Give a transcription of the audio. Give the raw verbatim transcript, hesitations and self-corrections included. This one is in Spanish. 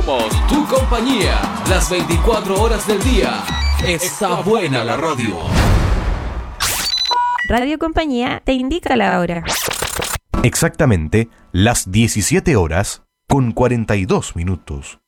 Somos tu compañía, las veinticuatro horas del día. Está buena la radio. Radio Compañía te indica la hora. Exactamente las diecisiete horas con cuarenta y dos minutos.